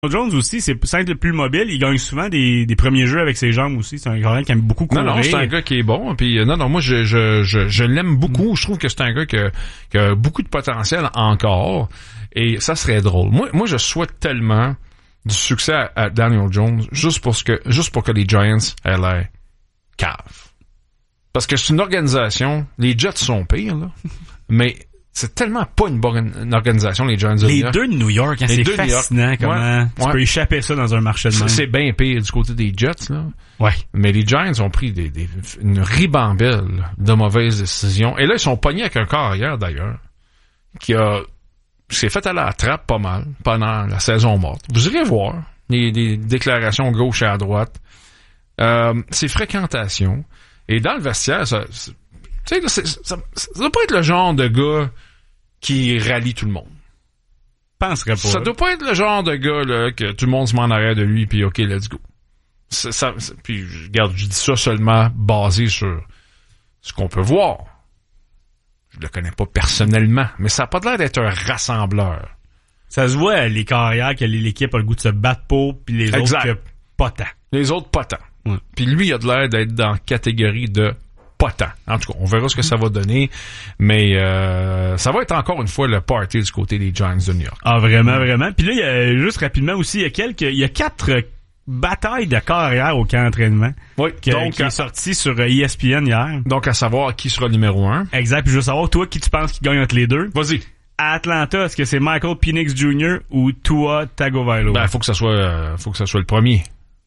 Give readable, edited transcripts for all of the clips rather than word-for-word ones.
Jones aussi, c'est peut-être le plus mobile. Il gagne souvent des premiers jeux avec ses jambes aussi. C'est un gars qui aime beaucoup courir. Non, c'est un gars qui est bon. Puis non, moi je l'aime beaucoup. Je trouve que c'est un gars qui a beaucoup de potentiel encore. Et ça serait drôle. Moi, je souhaite tellement du succès à Daniel Jones juste pour que les Giants aient l'air cave. Parce que c'est une organisation. Les Jets sont pires, là. Mais c'est tellement pas une bonne organisation, les Giants de New York. Les deux de New York, hein, c'est fascinant comment tu peux échapper ça dans un marché de même. C'est bien pire du côté des Jets, là. Ouais. Mais les Giants ont pris une ribambelle de mauvaises décisions. Et là, ils sont pognés avec un corps arrière, d'ailleurs, qui s'est fait à la trappe pas mal pendant la saison morte. Vous irez voir les déclarations gauche et à droite. Ses fréquentations. Et dans le vestiaire, ça doit pas être le genre de gars qui rallie tout le monde. Penserais pas. Ça doit pas être le genre de gars là que tout le monde se met en arrière de lui puis OK, let's go. Puis regarde, je dis ça seulement basé sur ce qu'on peut voir. Je le connais pas personnellement, mais ça a pas l'air d'être un rassembleur. Ça se voit les carrières que l'équipe a le goût de se battre pour puis les autres que pas tant. Les autres pas tant. Ouais. Puis lui, il a de l'air d'être dans la catégorie de pas tant. En tout cas, on verra ce que ça va donner, mais ça va être encore une fois le party du côté des Giants de New York. Ah, vraiment, vraiment. Puis là, il y a juste rapidement aussi, il y a 4 batailles de carrière au camp d'entraînement. Oui. Qui est sorti sur ESPN hier. Donc, à savoir qui sera numéro 1. Exact. Puis je veux savoir, toi, qui tu penses qui gagne entre les deux? Vas-y. À Atlanta, est-ce que c'est Michael Penix Jr. ou Tua Tagovailoa? Ben, faut que ça soit le premier.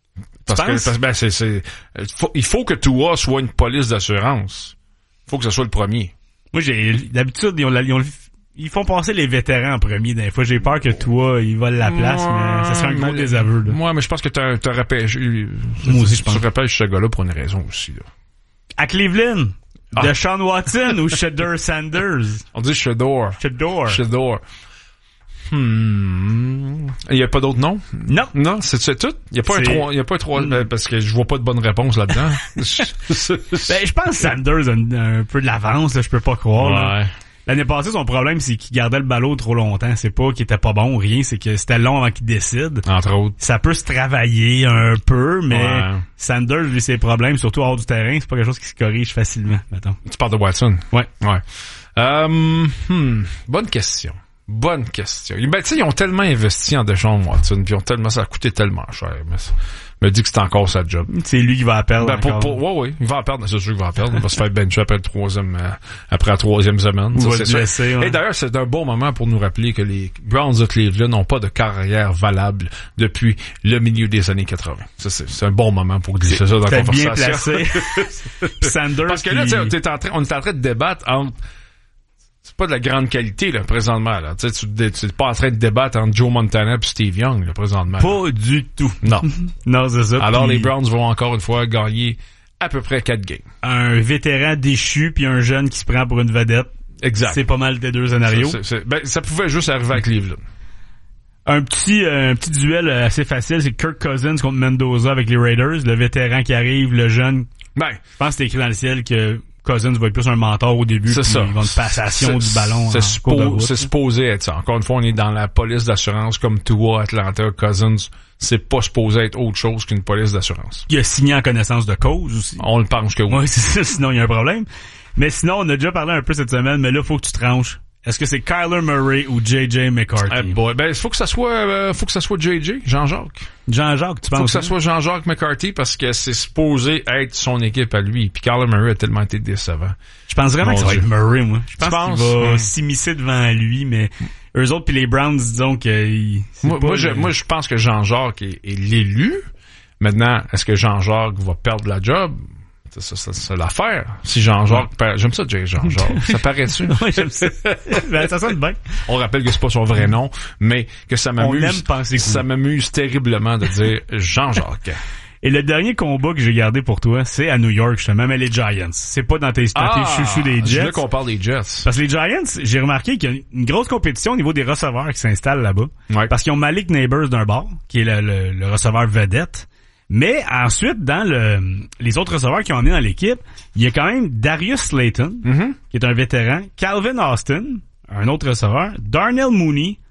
Il faut que Tua soit une police d'assurance. Faut que ce soit le premier. Moi, d'habitude, ils font passer les vétérans en premier. Des fois, j'ai peur que Tua, il vole la place, mais ça serait un gros désaveu, là. Moi, mais je pense que t'as repêché. Moi aussi, je pense. Tu repêches ce gars-là pour une raison aussi, là. À Cleveland, Deshaun Watson ou Shedeur Sanders? On dit Shedeur. Il y a pas d'autres noms? Non, c'est tout? Il y a pas un 3, parce que je vois pas de bonne réponse là-dedans. Je pense que Sanders a un peu de l'avance, là, je peux pas croire, là. L'année passée, son problème, c'est qu'il gardait le ballon trop longtemps. C'est pas qu'il était pas bon ou rien, c'est que c'était long avant qu'il décide. Entre autres. Ça peut se travailler un peu, mais Sanders, lui, ses problèmes, surtout hors du terrain, c'est pas quelque chose qui se corrige facilement, mettons. Tu parles de Watson? Ouais. Bonne question. Ben, tu sais, ils ont tellement investi en Deshaun Watson, puis ça a coûté tellement cher. Mais me dit que c'est encore sa job. C'est lui qui va perdre. Oui, il va en perdre, c'est sûr qu'il va en perdre. Il va se faire bencher après la troisième semaine. Et d'ailleurs, c'est un bon moment pour nous rappeler que les Browns de Cleveland n'ont pas de carrière valable depuis le milieu des années 80. Ça, c'est un bon moment pour glisser ça dans la conversation. Bien placé. Sanders. Parce que là, on est en train de débattre entre. C'est pas de la grande qualité, là, présentement, là. Tu es pas en train de débattre entre Joe Montana et Steve Young, là, présentement. Pas du tout. Non. Non, c'est ça. Alors, les Browns vont encore une fois gagner à peu près 4 games. Un vétéran déchu puis un jeune qui se prend pour une vedette. Exact. C'est pas mal tes deux scénarios. Ça pouvait juste arriver à Cleveland. Un petit duel assez facile, c'est Kirk Cousins contre Mendoza avec les Raiders. Le vétéran qui arrive, le jeune. Je pense que c'est écrit dans le ciel que Cousins va être plus un mentor au début. C'est ça. Ils vont une passation du ballon. C'est supposé être ça. Encore une fois, on est dans la police d'assurance comme Tua, Atlanta, Cousins. C'est pas supposé être autre chose qu'une police d'assurance. Il a signé en connaissance de cause aussi. On le pense que oui. Oui, c'est ça. Sinon, il y a un problème. Mais sinon, on a déjà parlé un peu cette semaine, mais là, faut que tu tranches. Est-ce que c'est Kyler Murray ou J.J. McCarthy? Faut que ça soit J.J. Jean-Jacques. Jean-Jacques, tu penses? Faut que ça soit Jean-Jacques McCarthy parce que c'est supposé être son équipe à lui. Puis Kyler Murray a tellement été décevant. Je pense vraiment que ça va être Murray, moi. Je pense qu'il va s'immiscer devant lui, mais eux autres puis les Browns, disons que moi, je pense que Jean-Jacques est l'élu. Maintenant, est-ce que Jean-Jacques va perdre la job? C'est l'affaire. Si Jean-Jacques perd... J'aime ça, Jean-Jacques. Ça paraît-tu? Oui, j'aime ça. Ça sonne bien. On rappelle que c'est pas son vrai nom, mais que ça m'amuse. On aime penser ça m'amuse terriblement de dire Jean-Jacques. Et le dernier combat que j'ai gardé pour toi, c'est à New York, justement, mais les Giants. C'est pas dans tes chouchous des Jets. Je veux qu'on parle des Jets. Parce que les Giants, j'ai remarqué qu'il y a une grosse compétition au niveau des receveurs qui s'installent là-bas. Ouais. Parce qu'ils ont Malik Neighbors d'un bord, qui est le receveur vedette. Mais ensuite, dans les autres receveurs qui ont emmené dans l'équipe, il y a quand même Darius Slayton, qui est un vétéran, Calvin Austin, un autre receveur, Darnell Mooney,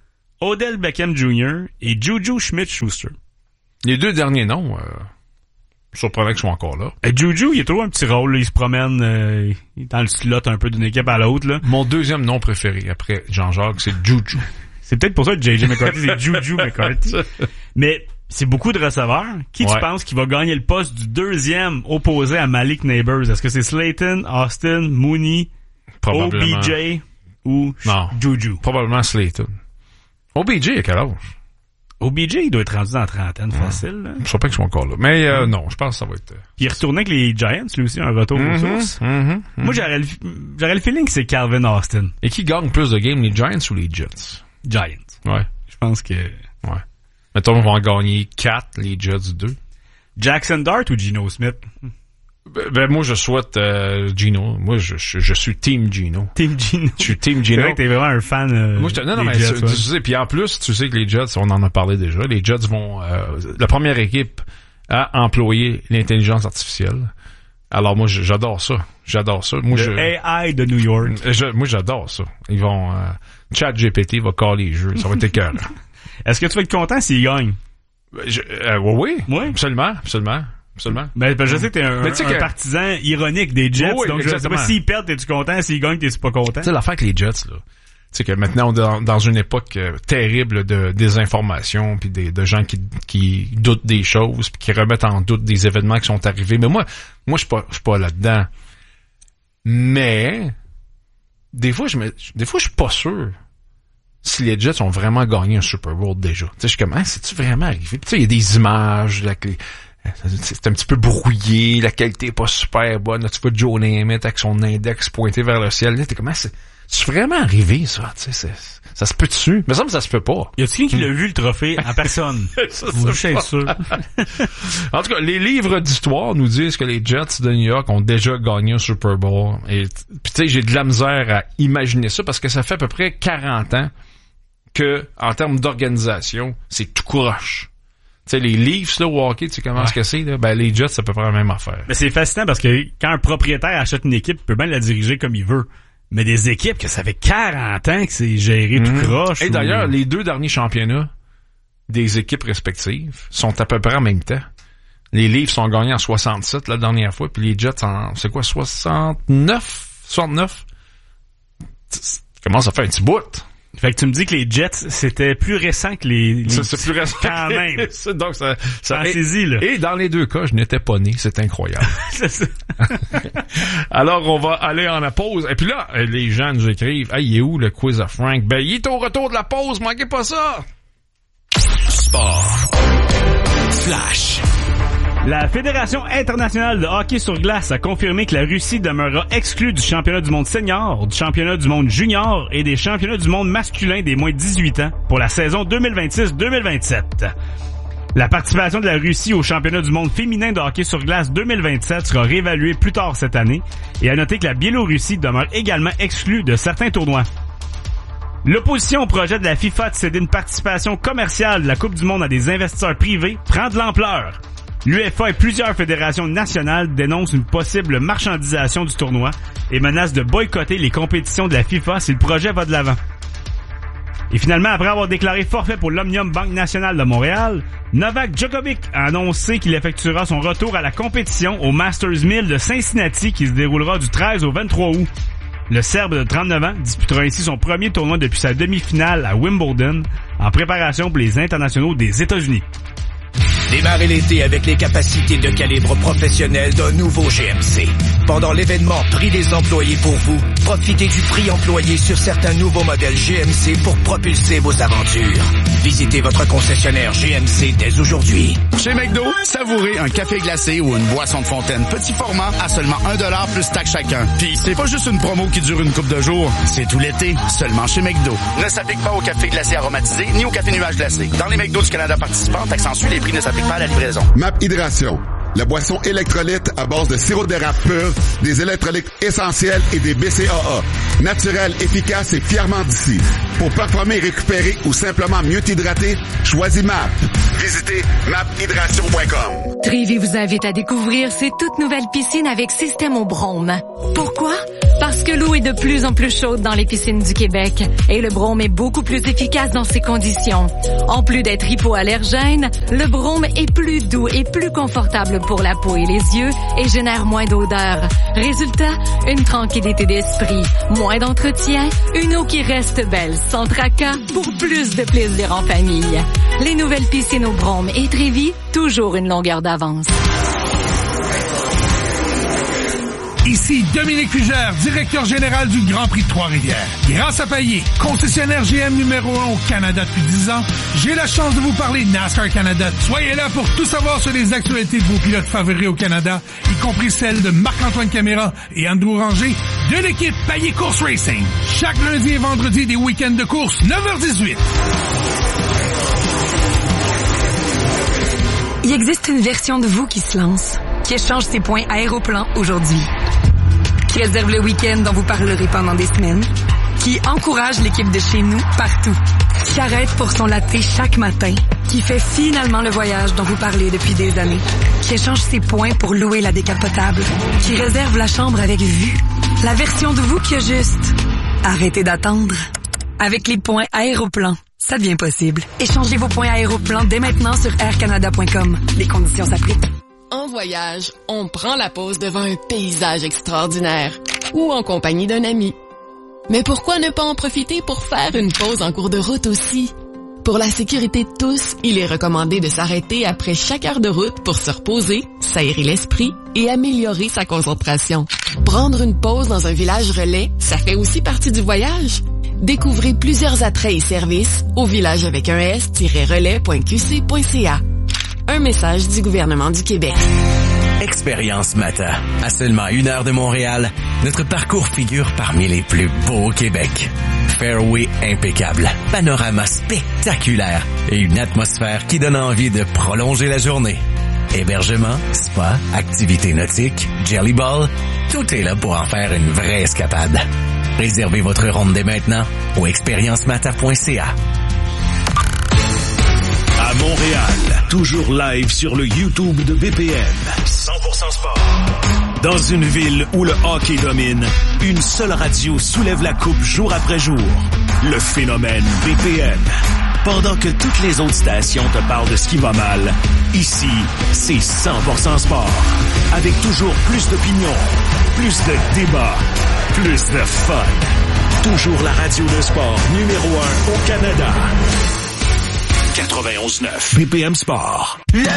Odell Beckham Jr. et Juju Smith-Schuster. Les deux derniers noms, surprenant qu'ils soient encore là. Et Juju, il a toujours un petit rôle, là. Il se promène dans le slot un peu d'une équipe à l'autre, là. Mon deuxième nom préféré après Jean-Jacques, c'est Juju. C'est peut-être pour ça que J.J. McCarthy, c'est Juju McCarthy. Mais c'est beaucoup de receveurs. Qui tu penses qui va gagner le poste du deuxième opposé à Malik Neighbors? Est-ce que c'est Slayton, Austin, Mooney, OBJ ou Juju? Probablement Slayton. OBJ, à quel âge? OBJ, il doit être rendu dans la trentaine facile. Là. Je sais pas qu'ils sont encore là. Mais non, je pense que ça va être... Puis il retournait avec les Giants, lui aussi, un retour aux sources. Moi, j'aurais le feeling que c'est Calvin Austin. Et qui gagne plus de games, les Giants ou les Jets? Giants. Ouais. Je pense que... Ouais. Mettons, on va en gagner 4, les Jets 2. Jackson Dart ou Geno Smith? Ben moi, je souhaite Geno. Moi, je suis Team Geno. Team Geno. Je suis Team Geno. C'est vrai que t'es vraiment un fan moi, non, mais Jets, tu sais, puis en plus, tu sais que les Jets, on en a parlé déjà, les Jets vont... la première équipe à employer l'intelligence artificielle. Alors moi, j'adore ça. J'adore ça. Moi, AI de New York. Moi, j'adore ça. Ils vont... ChatGPT va caller les jeux. Ça va être écœurant. Est-ce que tu vas être content s'ils gagnent? Oui. Absolument. Ben, je sais que t'es un partisan ironique des Jets, donc je sais pas s'ils perdent, t'es-tu content? S'ils gagnent, t'es-tu pas content? Tu sais, l'affaire avec les Jets, là. Tu sais que maintenant, on est dans une époque terrible de désinformation puis de gens qui doutent des choses puis qui remettent en doute des événements qui sont arrivés. Mais moi, je suis pas là-dedans. Mais, des fois, je suis pas sûr si les Jets ont vraiment gagné un Super Bowl déjà. Tu sais, je suis comme, c'est-tu vraiment arrivé? Tu sais, il y a des images, c'est un petit peu brouillé, la qualité est pas super bonne. Là, tu vois Joe Namath avec son index pointé vers le ciel. Là, t'es comme, c'est vraiment arrivé, ça? Tu sais, ça se peut dessus? Mais ça se peut pas. Y a-t-il qui l'a vu, le trophée, en personne? Je suis sûr. En tout cas, les livres d'histoire nous disent que les Jets de New York ont déjà gagné un Super Bowl. Et, puis tu sais, j'ai de la misère à imaginer ça parce que ça fait à peu près 40 ans que, en termes d'organisation, c'est tout croche. Tu sais, les Leafs, là, au hockey, tu sais comment est-ce que c'est, là? Ben, les Jets, c'est à peu près la même affaire. Mais c'est fascinant parce que quand un propriétaire achète une équipe, il peut bien la diriger comme il veut. Mais des équipes que ça fait 40 ans que c'est géré tout croche. Et d'ailleurs, les deux derniers championnats des équipes respectives sont à peu près en même temps. Les Leafs sont gagnés en 67 la dernière fois, puis les Jets en, c'est quoi, 69? 69? Comment ça fait un petit bout? Fait que tu me dis que les Jets, c'était plus récent que les c'est plus récent quand même. Donc ça saisit, là. Et dans les deux cas, je n'étais pas né, c'est incroyable. C'est ça. Alors, on va aller en la pause. Et puis là, les gens nous écrivent, « Hey, il est où le quiz à Frank? » Ben, il est au retour de la pause, manquez pas ça! Sport. Flash. La Fédération internationale de hockey sur glace a confirmé que la Russie demeurera exclue du championnat du monde senior, du championnat du monde junior et des championnats du monde masculin des moins de 18 ans pour la saison 2026-2027. La participation de la Russie au championnat du monde féminin de hockey sur glace 2027 sera réévaluée plus tard cette année et à noter que la Biélorussie demeure également exclue de certains tournois. L'opposition au projet de la FIFA de céder une participation commerciale de la Coupe du monde à des investisseurs privés prend de l'ampleur. L'UEFA et plusieurs fédérations nationales dénoncent une possible marchandisation du tournoi et menacent de boycotter les compétitions de la FIFA si le projet va de l'avant. Et finalement, après avoir déclaré forfait pour l'Omnium Banque Nationale de Montréal, Novak Djokovic a annoncé qu'il effectuera son retour à la compétition au Masters 1000 de Cincinnati qui se déroulera du 13 au 23 août. Le Serbe de 39 ans disputera ainsi son premier tournoi depuis sa demi-finale à Wimbledon en préparation pour les internationaux des États-Unis. Démarrez l'été avec les capacités de calibre professionnel d'un nouveau GMC. Pendant l'événement Prix des employés pour vous, profitez du prix employé sur certains nouveaux modèles GMC pour propulser vos aventures. Visitez votre concessionnaire GMC dès aujourd'hui. Chez McDo, savourez un café glacé ou une boisson de fontaine petit format à seulement 1$ plus taxe chacun. Puis c'est pas juste une promo qui dure une couple de jours, c'est tout l'été, seulement chez McDo. Ne s'applique pas au café glacé aromatisé ni au café nuage glacé. Dans les McDo du Canada participants, accentue les prix ne s'appliquent pas à la livraison. MAP Hydration, la boisson électrolyte à base de sirop d'érable pur, des électrolytes essentiels et des BCAA. Naturel, efficace et fièrement d'ici. Pour performer et récupérer ou simplement mieux t'hydrater, choisis MAP. Visitez maphydration.com. Trévi vous invite à découvrir ses toutes nouvelles piscines avec système au brome. Pourquoi? Parce Parce que l'eau est de plus en plus chaude dans les piscines du Québec et le brome est beaucoup plus efficace dans ces conditions. En plus d'être hypoallergène, le brome est plus doux et plus confortable pour la peau et les yeux et génère moins d'odeur. Résultat, une tranquillité d'esprit, moins d'entretien, une eau qui reste belle sans tracas pour plus de plaisir en famille. Les nouvelles piscines au brome et Trévis, toujours une longueur d'avance. Ici Dominique Fugère, directeur général du Grand Prix de Trois-Rivières. Grâce à Payet, concessionnaire GM numéro 1 au Canada depuis 10 ans, j'ai la chance de vous parler NASCAR Canada. Soyez là pour tout savoir sur les actualités de vos pilotes favoris au Canada, y compris celles de Marc-Antoine Caméra et Andrew Ranger de l'équipe Payet Course Racing. Chaque lundi et vendredi des week-ends de course, 9h18. Il existe une version de vous qui se lance, qui échange ses points Aéroplan aujourd'hui, qui réserve le week-end dont vous parlerez pendant des semaines, qui encourage l'équipe de chez nous partout, qui arrête pour son latte chaque matin, qui fait finalement le voyage dont vous parlez depuis des années, qui échange ses points pour louer la décapotable, qui réserve la chambre avec vue, la version de vous qui a juste arrêtez d'attendre. Avec les points Aéroplan, ça devient possible. Échangez vos points Aéroplan dès maintenant sur aircanada.com. Les conditions s'appliquent. En voyage, on prend la pause devant un paysage extraordinaire ou en compagnie d'un ami. Mais pourquoi ne pas en profiter pour faire une pause en cours de route aussi? Pour la sécurité de tous, il est recommandé de s'arrêter après chaque heure de route pour se reposer, s'aérer l'esprit et améliorer sa concentration. Prendre une pause dans un village relais, ça fait aussi partie du voyage. Découvrez plusieurs attraits et services au village avec un s-relais.qc.ca. Un message du gouvernement du Québec. Expérience Mata. À seulement 1 heure de Montréal, notre parcours figure parmi les plus beaux au Québec. Fairway impeccable, panorama spectaculaire et une atmosphère qui donne envie de prolonger la journée. Hébergement, spa, activités nautiques, jelly ball, tout est là pour en faire une vraie escapade. Réservez votre ronde dès maintenant au expériencemata.ca. À Montréal, toujours live sur le YouTube de BPM. 100% sport. Dans une ville où le hockey domine, une seule radio soulève la coupe jour après jour. Le phénomène BPM. Pendant que toutes les autres stations te parlent de ce qui va mal, ici, c'est 100% sport. Avec toujours plus d'opinions, plus de débats, plus de fun. Toujours la radio de sport numéro 1 au Canada. 91.9 BPM Sport.